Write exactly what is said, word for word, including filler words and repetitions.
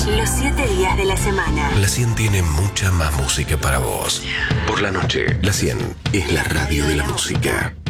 Los siete días de la semana. La cien tiene mucha más música para vos. Por la noche, la cien es la radio de la música.